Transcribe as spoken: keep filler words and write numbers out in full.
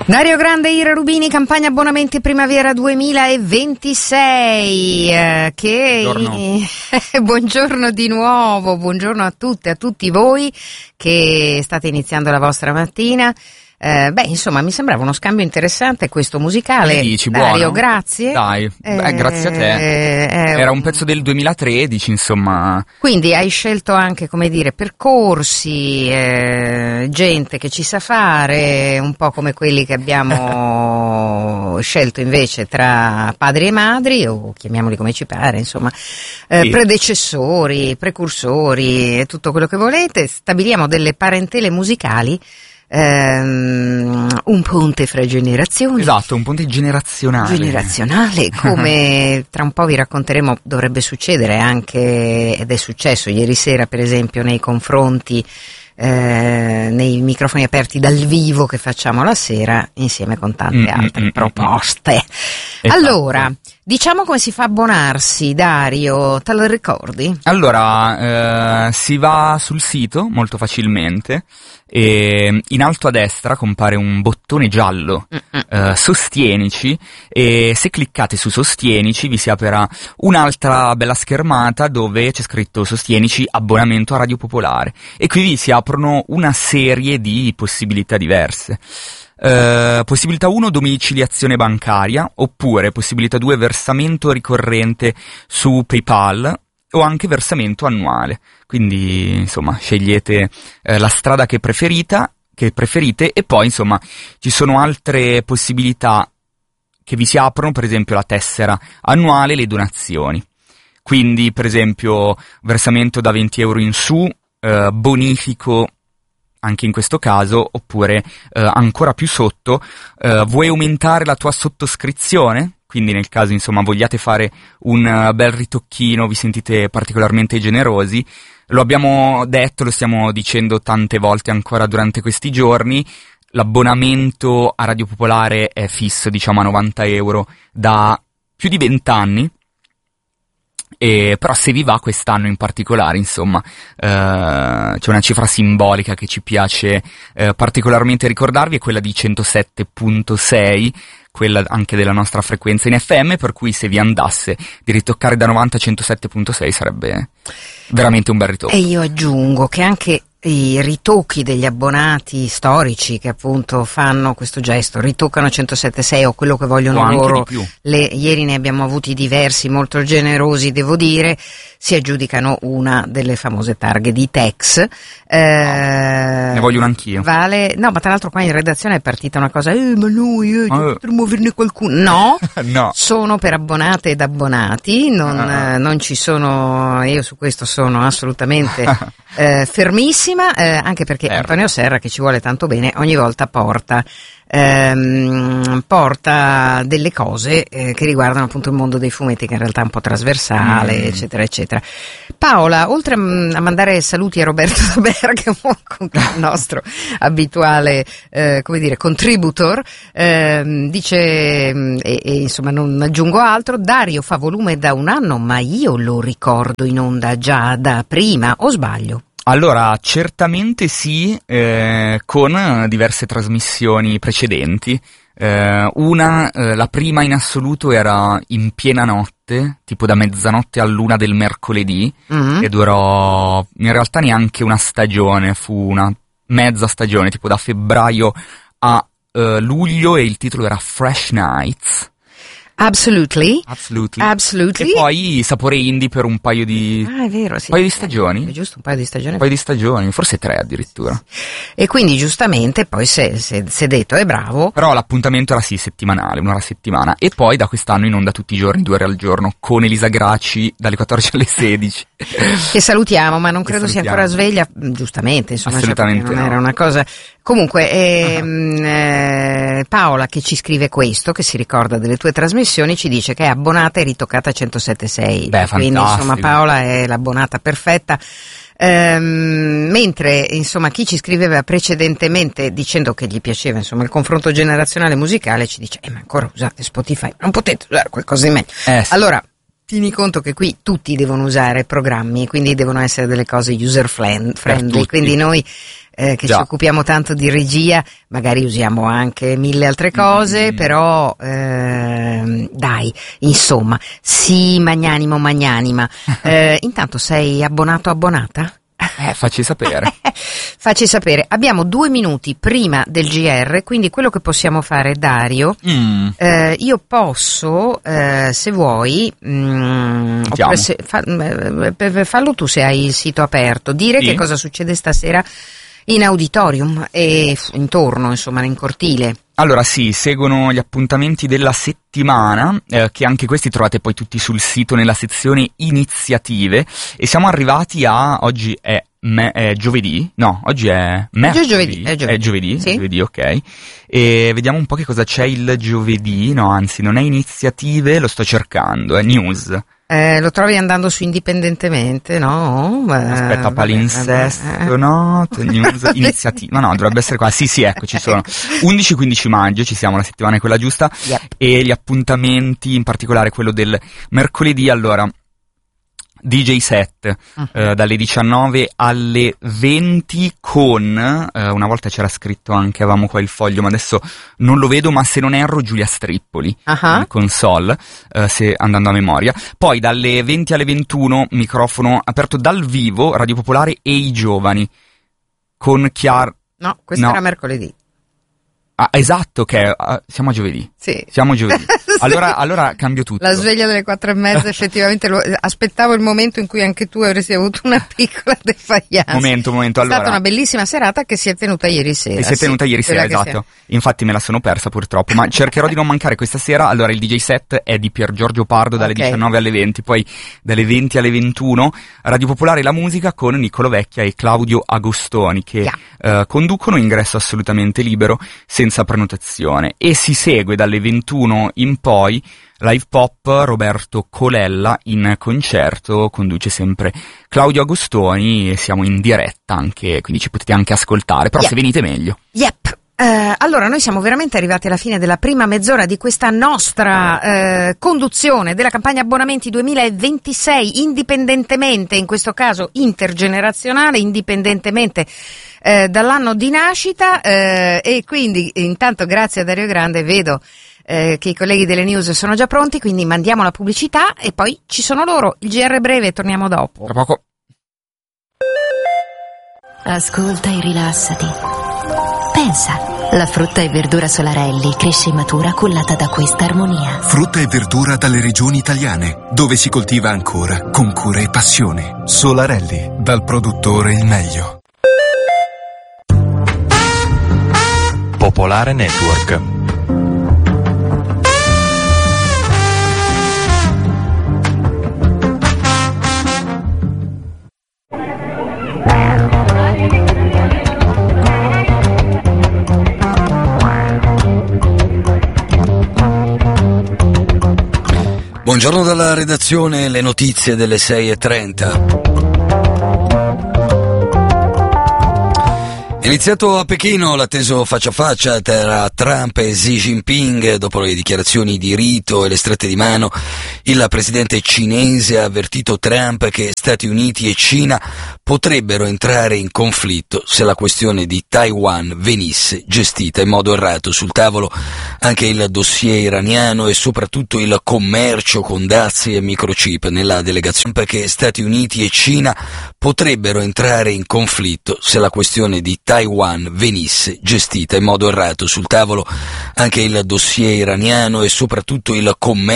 Dario Grande, Ira Rubini, campagna abbonamenti primavera duemilaventisei, eh, che Buongiorno. buongiorno di nuovo, buongiorno a tutte, a tutti voi che state iniziando la vostra mattina. Eh, beh, insomma, mi sembrava uno scambio interessante questo musicale. Che dici, Dario, buono? grazie. Dai, Eh, beh, grazie a te. eh, Era un pezzo del duemilatredici, insomma. Quindi hai scelto anche, come dire, percorsi, eh, gente che ci sa fare, un po' come quelli che abbiamo scelto invece tra padri e madri, o chiamiamoli come ci pare, insomma, eh, Sì. predecessori, precursori e tutto quello che volete. Stabiliamo delle parentele musicali. Um, un ponte fra generazioni. Esatto, un ponte generazionale. Generazionale, come tra un po' vi racconteremo dovrebbe succedere anche, ed è successo ieri sera per esempio nei confronti, eh, nei microfoni aperti dal vivo che facciamo la sera insieme con tante Mm, altre mm, mm, proposte. Esatto. Allora, diciamo come si fa a abbonarsi, Dario, te lo ricordi? Allora, eh, si va sul sito molto facilmente e in alto a destra compare un bottone giallo, eh, sostienici, e se cliccate su sostienici vi si aprirà un'altra bella schermata dove c'è scritto sostienici abbonamento a Radio Popolare e qui vi si aprono una serie di possibilità diverse. Uh, possibilità uno domiciliazione bancaria, oppure possibilità due versamento ricorrente su PayPal o anche versamento annuale. Quindi insomma scegliete uh, la strada che preferita, che preferite e poi insomma ci sono altre possibilità che vi si aprono, per esempio la tessera annuale e le donazioni. Quindi per esempio versamento da venti euro in su, uh, bonifico anche in questo caso, oppure eh, ancora più sotto, eh, vuoi aumentare la tua sottoscrizione? Quindi nel caso insomma vogliate fare un uh, bel ritocchino, vi sentite particolarmente generosi, lo abbiamo detto, lo stiamo dicendo tante volte ancora durante questi giorni, l'abbonamento a Radio Popolare è fisso, diciamo a novanta euro da più di vent'anni. E però se vi va quest'anno in particolare, insomma, eh, c'è una cifra simbolica che ci piace eh, particolarmente ricordarvi, è quella di centosette virgola sei, quella anche della nostra frequenza in F M, per cui se vi andasse di ritoccare da novanta a centosette virgola sei sarebbe veramente un bel ritocco. E io aggiungo che anche i ritocchi degli abbonati storici che appunto fanno questo gesto, ritoccano centosette virgola sei o quello che vogliono O anche loro, di più. Le, ieri ne abbiamo avuti diversi molto generosi devo dire, si aggiudicano una delle famose targhe di Tex. Eh, Ne voglio una anch'io. Vale, no, ma tra l'altro qua in redazione è partita una cosa, eh ma noi eh, Eh. potremmo averne qualcuno, no, No. sono per abbonate ed abbonati, non, Ah. eh, non ci sono, io su questo sono assolutamente eh, fermissima, eh, anche perché Certo. Antonio Serra, che ci vuole tanto bene, ogni volta porta ehm, porta delle cose eh, che riguardano appunto il mondo dei fumetti, che in realtà è un po' trasversale, Mm. eccetera eccetera. Paola, oltre a, a mandare saluti a Roberto da Bergamo, con il nostro abituale eh, come dire contributor, ehm, dice mm, e, e insomma non aggiungo altro, Dario fa volume da un anno ma io lo ricordo in onda già da prima, o sbaglio? Allora, certamente sì, eh, con diverse trasmissioni precedenti. Eh, una, eh, la prima in assoluto era in piena notte, tipo da mezzanotte all'una del mercoledì, Mm. e durò in realtà neanche una stagione, fu una mezza stagione, tipo da febbraio a eh, luglio, e il titolo era Fresh Nights. Absolutely. Absolutely. Absolutely. E poi Sapore Indie per un paio di, Ah, è vero, sì. un paio di stagioni. È giusto, un paio di stagioni. Un paio di stagioni, forse tre addirittura. E quindi giustamente poi se, se, se detto è bravo. Però l'appuntamento era sì settimanale, un'ora a settimana. E poi da quest'anno in onda tutti i giorni, due ore al giorno, con Elisa Gracci dalle quattordici alle sedici. Che salutiamo, ma non Che credo sia salutiamo. ancora sveglia, giustamente, insomma, cioè, Assolutamente perché non no. era una cosa. Comunque, ehm, eh, Paola, che ci scrive questo, che si ricorda delle tue trasmissioni, ci dice che è abbonata e ritoccata a centosette virgola sei. Beh, Quindi, fantastico. insomma, Paola è l'abbonata perfetta. Ehm, mentre, insomma, chi ci scriveva precedentemente dicendo che gli piaceva, insomma, il confronto generazionale musicale, ci dice, eh, ma ancora usate Spotify, non potete usare qualcosa di meglio. Eh, sì. Allora, tieni conto che qui tutti devono usare programmi, quindi devono essere delle cose user friendly, quindi noi eh, che Già. ci occupiamo tanto di regia magari usiamo anche mille altre cose, mm. però eh, dai, insomma, sì, magnanimo, magnanima. Eh, intanto sei abbonato, abbonata? Eh, facci sapere. Facci sapere. Abbiamo due minuti prima del G R, quindi quello che possiamo fare, Dario, mm. eh, io posso, eh, se vuoi, mh, se, fa, eh, fallo tu se hai il sito aperto, dire sì. che cosa succede stasera in auditorium e intorno, insomma, in cortile. Allora sì, seguono gli appuntamenti della settimana, eh, che anche questi trovate poi tutti sul sito nella sezione iniziative, e siamo arrivati a, oggi è, me, è giovedì, no, oggi è mercoledì, giovedì, è giovedì, è giovedì, sì. giovedì, ok, e vediamo un po' che cosa c'è il giovedì, no anzi non è iniziative, lo sto cercando, è news. Eh, lo trovi andando su indipendentemente, no? Aspetta, eh, palinsesto, no? News, iniziativa, no, no, dovrebbe essere qua. Sì, sì, ecco, ci sono. undici quindici maggio, ci siamo, la settimana è quella giusta. Yep. E gli appuntamenti, in particolare quello del mercoledì, allora, D J set, uh-huh. eh, dalle diciannove alle venti con, eh, una volta c'era scritto anche, avevamo qua il foglio, ma adesso non lo vedo, ma se non erro Giulia Strippoli, uh-huh. in console, eh, se andando a memoria. Poi dalle venti alle ventuno, microfono aperto dal vivo, Radio Popolare e i giovani, con Chiara... No, questo no. era mercoledì. Ah, esatto, che okay. uh, siamo a giovedì. Sì. Siamo a giovedì. Allora, sì. allora cambio tutto. La sveglia delle quattro e mezza, effettivamente, lo, aspettavo il momento in cui anche tu avresti avuto una piccola defaillance. Momento, momento. Allora, è stata una bellissima serata che si è tenuta ieri sera. Che si è tenuta sì, ieri sera, esatto. Infatti me la sono persa purtroppo, ma cercherò di non mancare questa sera. Allora, il D J set è di Pier Giorgio Pardo dalle okay. diciannove alle venti, poi dalle venti alle ventuno, Radio Popolare la musica con Niccolo Vecchia e Claudio Agostoni che yeah. uh, conducono, ingresso assolutamente libero, senza prenotazione. E si segue dalle ventuno in poi Live Pop, Roberto Colella in concerto, conduce sempre Claudio Agostoni e siamo in diretta anche, quindi ci potete anche ascoltare, però yep. se venite meglio. Yep. Uh, allora, noi siamo veramente arrivati alla fine della prima mezz'ora di questa nostra uh, conduzione della campagna abbonamenti duemilaventisei, indipendentemente, in questo caso intergenerazionale, indipendentemente uh, dall'anno di nascita, uh, e quindi intanto grazie a Dario Grande vedo uh, che i colleghi delle news sono già pronti, quindi mandiamo la pubblicità e poi ci sono loro, il G R breve, torniamo dopo. Tra poco. Ascolta e rilassati. Pensa. La frutta e verdura Solarelli cresce e matura cullata da questa armonia. Frutta e verdura dalle regioni italiane, dove si coltiva ancora con cura e passione. Solarelli, dal produttore il meglio. Popolare Network. Buongiorno dalla redazione, le notizie delle sei e trenta. È iniziato a Pechino l'atteso faccia a faccia tra Trump e Xi Jinping. Dopo le dichiarazioni di rito e le strette di mano, il presidente cinese ha avvertito Trump che Stati Uniti e Cina potrebbero entrare in conflitto se la questione di Taiwan venisse gestita in modo errato. Sul tavolo anche il dossier iraniano e soprattutto il commercio con dazi e microchip. Nella delegazione che Stati Uniti e Cina potrebbero entrare in conflitto se la questione di Taiwan venisse gestita in modo errato. Sul tavolo anche il dossier iraniano e soprattutto il commercio